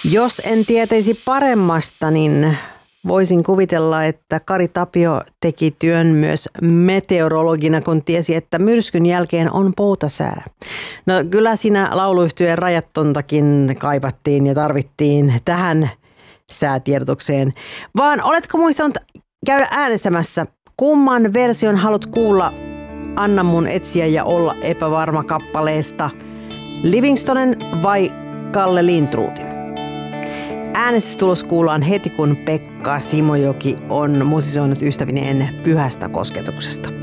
Jos en tietäisi paremmasta, niin voisin kuvitella, että Kari Tapio teki työn myös meteorologina, kun tiesi, että myrskyn jälkeen on poutasää. No kyllä siinä lauluyhtyeen rajattontakin kaivattiin ja tarvittiin tähän säätiedotukseen. Vaan oletko muistanut käydä äänestämässä? Kumman version haluat kuulla Anna mun etsiä ja olla epävarma kappaleesta? Livingstonen vai Kalle Lindroothin? Äänestystulos kuullaan heti, kun Pekka Simojoki on musisoinut ystävineen Pyhästä kosketuksesta.